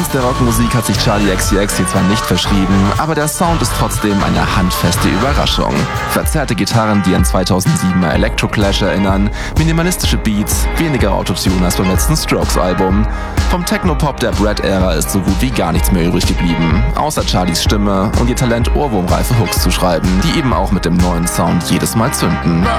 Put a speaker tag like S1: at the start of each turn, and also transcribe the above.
S1: Glanz der Rockmusik hat sich Charli XCX hier zwar nicht verschrieben, aber der Sound ist trotzdem eine handfeste Überraschung. Verzerrte Gitarren, die an 2007er Electroclash erinnern, minimalistische Beats, weniger Autotune als beim letzten Strokes-Album. Vom Technopop der Brad-Ära ist so gut wie gar nichts mehr übrig geblieben, außer Charlis Stimme und ihr Talent, ohrwurmreife Hooks zu schreiben, die eben auch mit dem neuen Sound jedes Mal zünden.